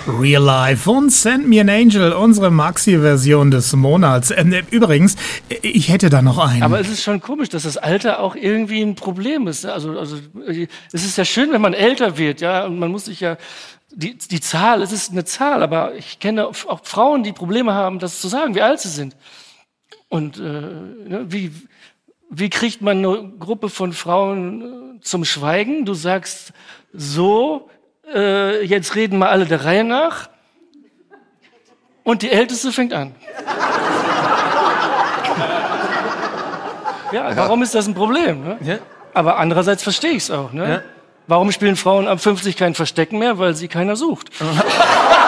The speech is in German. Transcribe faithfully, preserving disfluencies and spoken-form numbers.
Real Life und Send Me an Angel, unsere Maxi-Version des Monats. Ähm, übrigens, ich hätte da noch einen. Aber es ist schon komisch, dass das Alter auch irgendwie ein Problem ist. Also, also es ist ja schön, wenn man älter wird, ja, und man muss sich ja die, die Zahl, es ist eine Zahl, aber ich kenne auch Frauen, die Probleme haben, das zu sagen, wie alt sie sind. Und äh, wie wie kriegt man eine Gruppe von Frauen zum Schweigen? Du sagst so, äh, jetzt reden mal alle der Reihe nach. Und die Älteste fängt an. Ja, warum ist das ein Problem? Ne? Ja. Aber andererseits verstehe ich es auch. Ne? Ja. Warum spielen Frauen ab fünfzig kein Verstecken mehr? Weil sie keiner sucht.